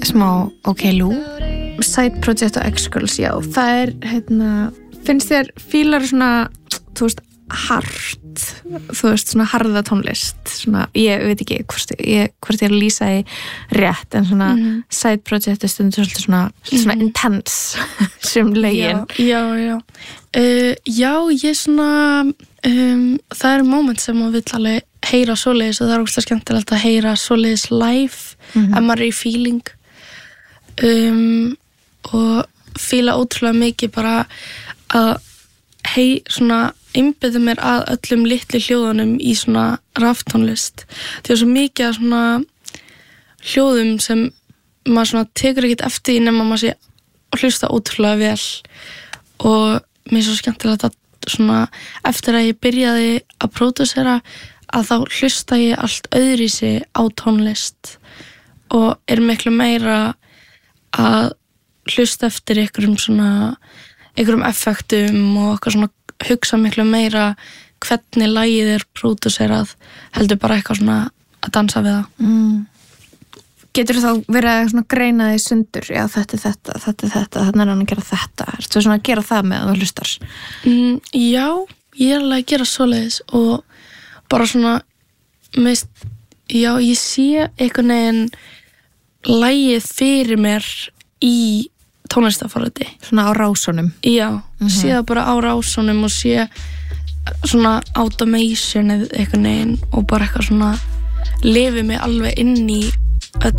smá OK-Lú. Side Project og X-Girls, já, það finnst þér fílar svona, þú veist, hart, þú veist, svona harða tónlist, svona, ég veit ekki hvort ég að lýsa í rétt, en svona Side Project stundur svolítið svona intense sem lögin. Já, ég svona, það moment sem maður vill alveg heyra svoleiðis og það ógeðslega skemmtilegt að heyra svoleiðis live, ef maður í feeling. Og fíla ótrúlega mikið bara að svona einbeita mér að öllum litlu hljóðunum í svona raftónlist. Það svo mikið af svona hljóðum sem maður svona tekur ekkert eftir í nema maður sé að hlusta ótrúlega vel og mér svo skemmtilegt að svona eftir að ég byrjaði að pródúsera að þá hlusta ég allt öðruvísi á tónlist og miklu meira að hlusta eftir einhverjum effektum og eitthvað svona hugsa miklu meira hvernig lagið pródúserað heldur bara eitthvað svona að dansa við það. Getur þá verið að svona greina því sundur, já þetta, þannig að hann gera þetta. Ertu svona að gera það með að þú hlustar? Já, ég alveg að gera svoleiðis og bara svona, ég sé einhvern veginn lagið fyrir mér í tónlistaforriti. Svona á rásunum? Já, sé það bara á rásunum og sé svona automationið einhvern veginn og bara eitthvað svona lifi mig alveg inn í